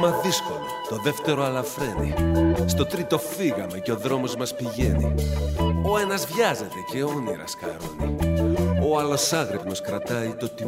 βήμα δύσκολο, το δεύτερο αλαφραίνει. Στο τρίτο φύγαμε και ο δρόμος μας πηγαίνει. Ο ένας βιάζεται και όνειρα σκαρώνει. Ο άλλος άγρυπνος κρατάει το